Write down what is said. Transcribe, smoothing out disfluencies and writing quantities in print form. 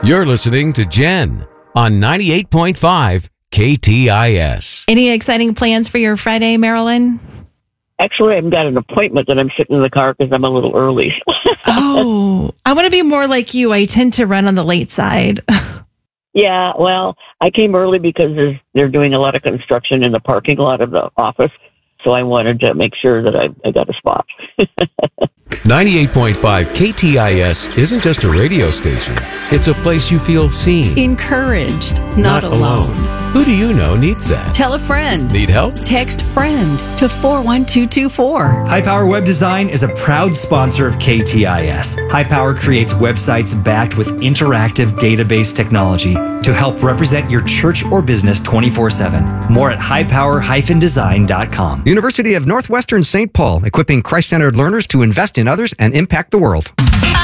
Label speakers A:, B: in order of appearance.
A: You're listening to Jen on 98.5 KTIS.
B: Any exciting plans for your Friday, Marilyn?
C: Actually, I've got an appointment that I'm sitting in the car because I'm a little early.
B: Oh, I want to be more like you. I tend to run on the late side.
C: Yeah, well, I came early because they're doing a lot of construction in the parking lot of the office, so I wanted to make sure that I got a spot.
A: 98.5 KTIS isn't just a radio station. It's a place you feel seen,
D: Encouraged, not alone.
A: Who do you know needs that?
D: Tell a friend.
A: Need help?
D: Text FRIEND to 41224.
E: High Power Web Design is a proud sponsor of KTIS. High Power creates websites backed with interactive database technology to help represent your church or business 24/7. More at highpower-design.com.
F: University of Northwestern St. Paul, equipping Christ-centered learners to invest in others and impact the world.